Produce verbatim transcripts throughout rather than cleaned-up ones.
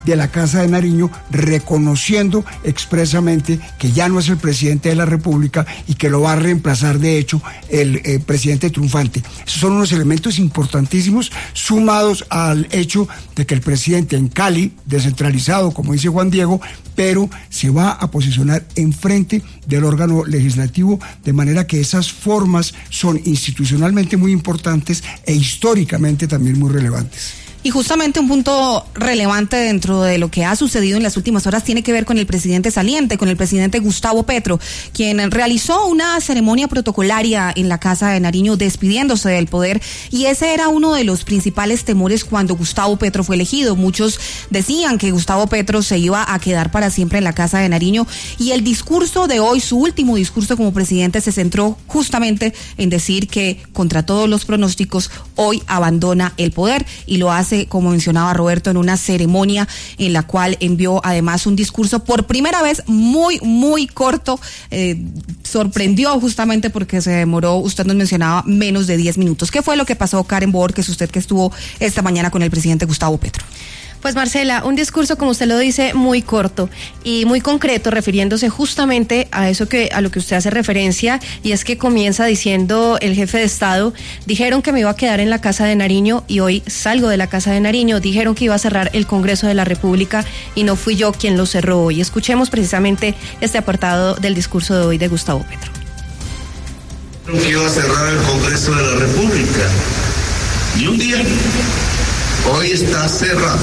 de la Casa de Nariño, reconociendo expresamente que ya no es el presidente de la República y que lo va a reemplazar, de hecho, el eh, presidente triunfante. Esos son unos elementos importantísimos, sumados al hecho de que el presidente en Cali, descentralizado, como dice Juan Diego, pero se va a posicionar enfrente del órgano legislativo, de manera que esas formas son institucionalmente muy importantes e históricamente también muy relevantes. Y justamente un punto relevante dentro de lo que ha sucedido en las últimas horas tiene que ver con el presidente saliente, con el presidente Gustavo Petro, quien realizó una ceremonia protocolaria en la Casa de Nariño despidiéndose del poder, y ese era uno de los principales temores cuando Gustavo Petro fue elegido. Muchos decían que Gustavo Petro se iba a quedar para siempre en la Casa de Nariño, y el discurso de hoy, su último discurso como presidente, se centró justamente en decir que contra todos los pronósticos hoy abandona el poder, y lo hace, como mencionaba Roberto, en una ceremonia en la cual envió además un discurso por primera vez muy, muy corto. Eh, sorprendió justamente porque se demoró, usted nos mencionaba, menos de diez minutos. ¿Qué fue lo que pasó, Karen Borges, usted que estuvo esta mañana con el presidente Gustavo Petro? Pues Marcela, un discurso, como usted lo dice, muy corto y muy concreto, refiriéndose justamente a eso que a lo que usted hace referencia, y es que comienza diciendo el jefe de Estado: dijeron que me iba a quedar en la Casa de Nariño y hoy salgo de la Casa de Nariño, dijeron que iba a cerrar el Congreso de la República y no fui yo quien lo cerró hoy. Escuchemos precisamente este apartado del discurso de hoy de Gustavo Petro. Dijeron que iba a cerrar el Congreso de la República y un día, hoy está cerrado.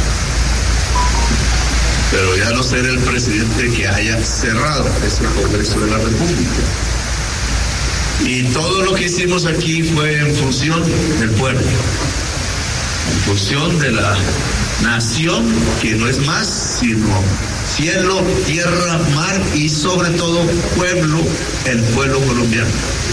Pero ya no seré el presidente que haya cerrado ese Congreso de la República. Y todo lo que hicimos aquí fue en función del pueblo, en función de la nación, que no es más sino cielo, tierra, mar y sobre todo pueblo, el pueblo colombiano.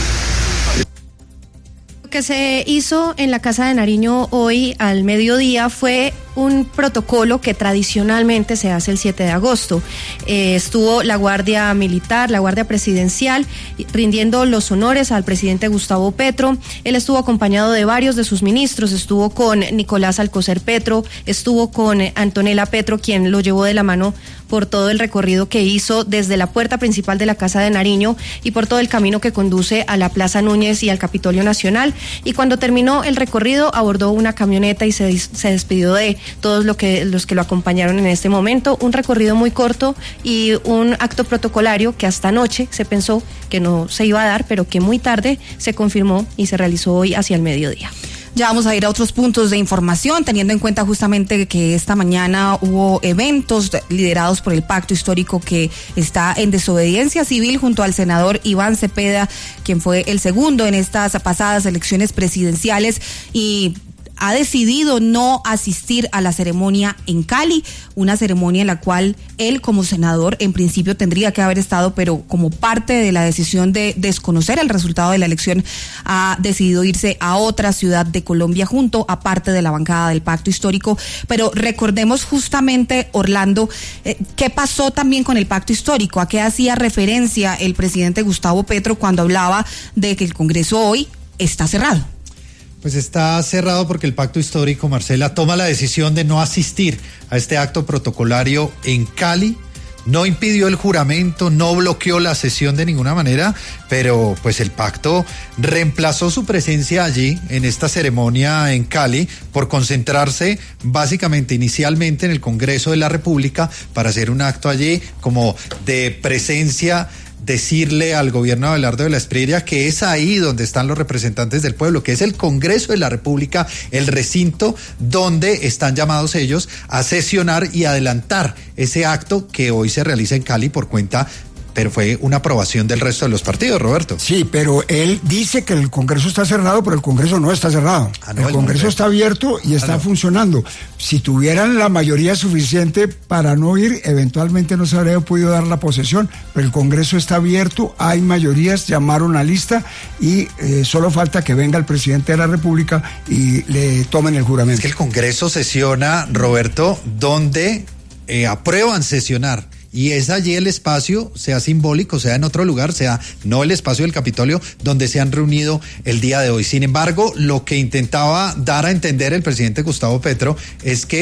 Lo que se hizo en la Casa de Nariño hoy al mediodía fue un protocolo que tradicionalmente se hace el siete de agosto. Eh, estuvo la Guardia Militar, la Guardia Presidencial, rindiendo los honores al presidente Gustavo Petro. Él estuvo acompañado de varios de sus ministros, estuvo con Nicolás Alcocer Petro, estuvo con Antonella Petro, quien lo llevó de la mano por todo el recorrido que hizo desde la puerta principal de la Casa de Nariño y por todo el camino que conduce a la Plaza Núñez y al Capitolio Nacional. Y cuando terminó el recorrido, abordó una camioneta y se, se despidió de todos lo que, los que lo acompañaron en este momento. Un recorrido muy corto y un acto protocolario que hasta anoche se pensó que no se iba a dar, pero que muy tarde se confirmó y se realizó hoy hacia el mediodía. Ya vamos a ir a otros puntos de información, teniendo en cuenta justamente que esta mañana hubo eventos liderados por el Pacto Histórico, que está en desobediencia civil junto al senador Iván Cepeda, quien fue el segundo en estas pasadas elecciones presidenciales, y ha decidido no asistir a la ceremonia en Cali, una ceremonia en la cual él, como senador, en principio tendría que haber estado, pero como parte de la decisión de desconocer el resultado de la elección, ha decidido irse a otra ciudad de Colombia junto a parte de la bancada del Pacto Histórico. Pero recordemos justamente, Orlando, eh, qué pasó también con el Pacto Histórico, a qué hacía referencia el presidente Gustavo Petro cuando hablaba de que el Congreso hoy está cerrado. Pues está cerrado porque el Pacto Histórico, Marcela, toma la decisión de no asistir a este acto protocolario en Cali. No impidió el juramento, no bloqueó la sesión de ninguna manera, pero pues el pacto reemplazó su presencia allí en esta ceremonia en Cali por concentrarse básicamente inicialmente en el Congreso de la República para hacer un acto allí como de presencia, decirle al gobierno de Abelardo de la Espriella que es ahí donde están los representantes del pueblo, que es el Congreso de la República, el recinto donde están llamados ellos a sesionar y adelantar ese acto que hoy se realiza en Cali por cuenta, pero fue una aprobación del resto de los partidos, Roberto. Sí, pero él dice que el Congreso está cerrado, pero el Congreso no está cerrado. Ah, no, el, el Congreso, Congreso está abierto y está ah, no. funcionando. Si tuvieran la mayoría suficiente para no ir, eventualmente no se habría podido dar la posesión, pero el Congreso está abierto, hay mayorías, llamaron a lista y eh, solo falta que venga el presidente de la República y le tomen el juramento. Es que el Congreso sesiona, Roberto, donde eh, aprueban sesionar. Y es allí el espacio, sea simbólico, sea en otro lugar, sea no el espacio del Capitolio donde se han reunido el día de hoy. Sin embargo, lo que intentaba dar a entender el presidente Gustavo Petro es que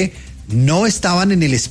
no estaban en el